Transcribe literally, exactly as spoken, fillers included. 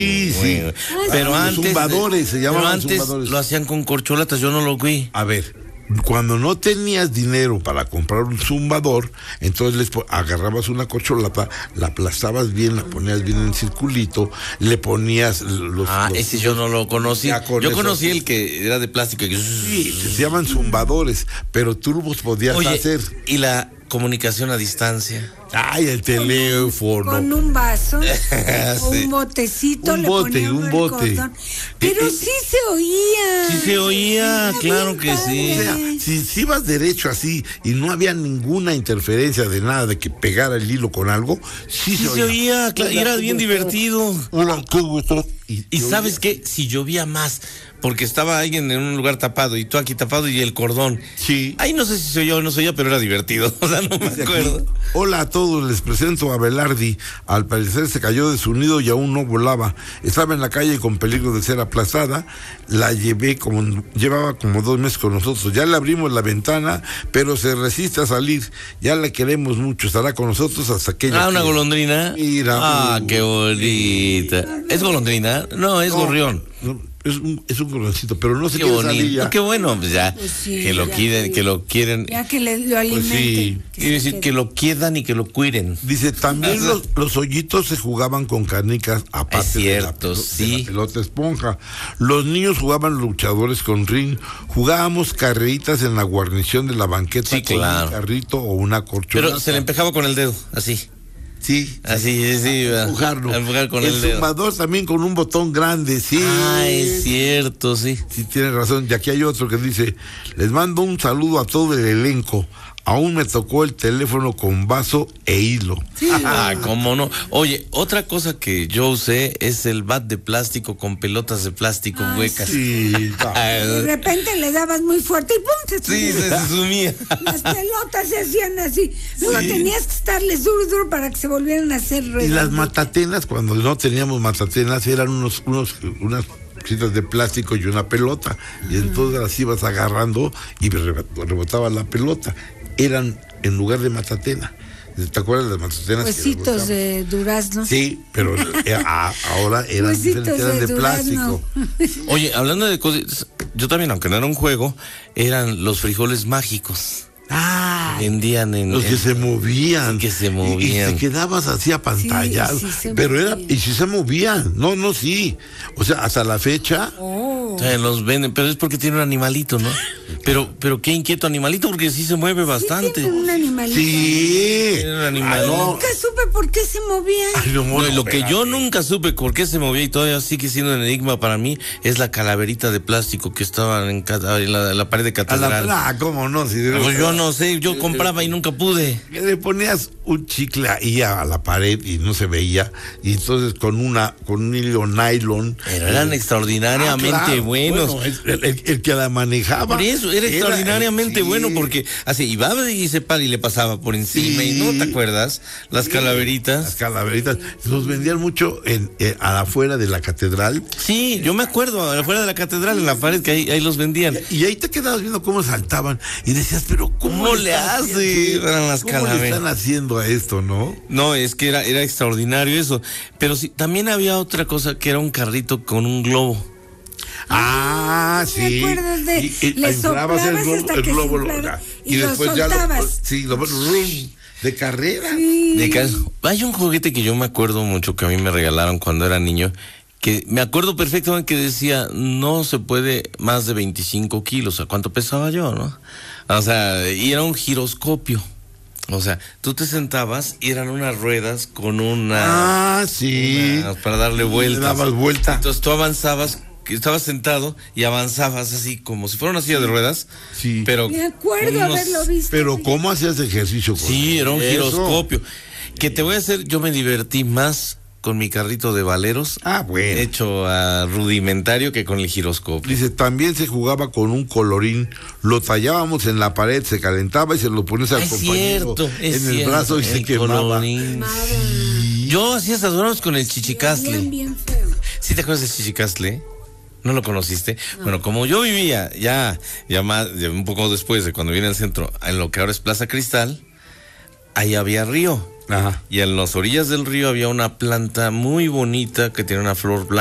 Sí, sí. Bueno, pero antes, zumbadores, se llamaban pero antes zumbadores. lo hacían con corcholatas, yo no lo vi. A ver, cuando no tenías dinero para comprar un zumbador, entonces les po- agarrabas una corcholata, la aplastabas bien, la ponías bien en circulito, le ponías los... Ah, los- ese yo no lo conocí. Ya con Yo eso- conocí el que era de plástico. Que... Sí, se llaman zumbadores, pero tú los podías Oye, hacer. y la comunicación a distancia. Ay, el teléfono. Con un vaso, o Sí. un botecito, Un le bote, ponía un uno el bote. cordón. Pero sí se oía. Sí se oía, Era claro bien que sí. O sea, si, si ibas derecho así y no había ninguna interferencia de nada de que pegara el hilo con algo, sí, Sí se oía, claro, y era bien divertido. Hola, ¿cómo estás? Y, Y sabes qué, si llovía más, porque estaba alguien en un lugar tapado y tú aquí tapado y el cordón. Sí. Ahí no sé si se oyó o no se oyó, pero era divertido. O sea, no me Dice aquí, acuerdo. hola a todos, les presento a Belardi. Al parecer se cayó de su nido y aún no volaba. Estaba en la calle con peligro de ser aplastada. La llevé como, llevaba como dos meses con nosotros. Ya le abrimos la ventana, pero se resiste a salir. Ya la queremos mucho, estará con nosotros hasta que ella Ah, una quiera. golondrina. Mira. Ah, uh, qué bonita. ¿Es golondrina? No, es no, gorrión. no, es un, es un gorroncito, pero no se Qué quiere salir bonito. ya. Qué bueno, pues ya. Pues sí, que lo ya quieren, que- que lo quieren. Ya que le, lo alimenten. sí. que Quiere se decir quede. que lo quieran y que lo cuiden. Dice, también los, los hoyitos se jugaban con canicas aparte Es cierto, de, la, sí. de la pelota esponja. Los niños jugaban luchadores con ring. Jugábamos carreritas en la guarnición de la banqueta Sí, con claro. un carrito o una corcholata. Pero se le empejaba con el dedo, así. Sí. Así, sí, va. Empujarlo. A empujar con el el dedo. zumbador también con un botón grande, sí. Ah, es cierto, sí. Sí, tienes razón. Y aquí hay otro que dice, les mando un saludo a todo el elenco. Aún me tocó el teléfono con vaso e hilo. Ah, cómo no. Oye, otra cosa que yo usé es el bat de plástico con pelotas de plástico Ah, huecas. Sí. De repente le dabas muy fuerte y ¡pum! Se Sí, sumía. se sumía. Las pelotas se hacían así. Luego Sí. tenías que estarles duro, duro para que se volvieran a hacer Y redonditas. las matatenas, cuando no teníamos matatenas, eran unos, unos, unas cositas de plástico y una pelota. Y entonces las ibas agarrando y reba- rebotaba la pelota. Eran en lugar de matatena. ¿Te acuerdas de las matatenas? que Huesitos rebotaban? de durazno. Sí, pero eh, a- ahora eran Huesitos diferentes, eran de de durazno. plástico. Oye, hablando de cosas, yo también, aunque no era un juego, eran los frijoles mágicos. Ah, Vendían en... los que en- se movían. que se Y- movían. Y, te quedabas así apantallado. Sí, sí se pero era, movían. y si se movían. No, no, sí. O sea, hasta la fecha. Oh. O sea, los venden, pero es porque tiene un animalito, ¿no? Pero, pero qué inquieto animalito, porque sí se mueve bastante. Sí, tiene un animalito. Sí. Tiene un animal. Ah, no. Nunca supe por qué se movía. Ay, no, No, y no, lo que espérate. yo nunca supe por qué se movía y todavía sigue siendo un enigma para mí es la calaverita de plástico que estaba en, ca- en la, en la pared de A la, catedral. ah, ¿cómo no? Si de- Pues yo no sé, yo compraba y nunca pude. Que le ponías un chicle ahí a la pared y no se veía. Y entonces con una, con un hilo nylon. Pero eran eh, extraordinariamente ah, claro. buenos. Bueno, el, el- el que la manejaba. Por eso, era extraordinariamente sí. bueno porque así iba y se para y le pasaba por encima Sí. y no te acuerdas las Las calaveritas. calaveritas. Los vendían mucho en, eh, a la afuera de la catedral. Sí, yo me acuerdo, afuera de la catedral, en la pared, que ahí, ahí los vendían. Y ahí te quedabas viendo cómo saltaban. Y decías, pero ¿cómo, ¿Cómo le están hace? haciendo? Eran las ¿Cómo le calaveras. están haciendo a esto, no? No, es que era, era extraordinario eso. Pero sí, también había otra cosa que era un carrito con un globo. Ah, ¿Me sí. acuerdas de- Y- y le inflabas soplabas hasta que se lo- inflara y lo después ya lo, soltabas. sí, lo rum, de carrera. De ca- Hay un juguete que yo me acuerdo mucho que a mí me regalaron cuando era niño, que me acuerdo perfectamente que decía, no se puede más de veinticinco kilos. ¿A cuánto pesaba yo, no? O sea, y era un giroscopio. O sea, tú te sentabas y eran unas ruedas con una... Ah, sí. una- para darle vueltas. Le dabas vuelta. Entonces tú avanzabas, que estabas sentado y avanzabas así como si fuera una silla de ruedas. Sí. Pero Me acuerdo con unos- haberlo visto. Pero ¿cómo hacías ejercicio con Sí, era un eso? giroscopio. Que te voy a hacer, yo me divertí más con mi carrito de valeros, Ah, bueno. hecho a rudimentario, que con el giroscopio. Dice, también se jugaba con un colorín, lo tallábamos en la pared, se calentaba y se lo ponías al Es compañero cierto, es en el cierto, brazo y se el quemaba. colorín. Yo hacía estas bromas con el chichicastle. Bien, bien feo. ¿Sí te acuerdas del chichicastle? ¿No lo conociste? Bueno, como yo vivía ya, ya más, ya un poco después de cuando vine al centro, en lo que ahora es Plaza Cristal, ahí había río. Ajá. Y en las orillas del río había una planta muy bonita que tenía una flor blanca.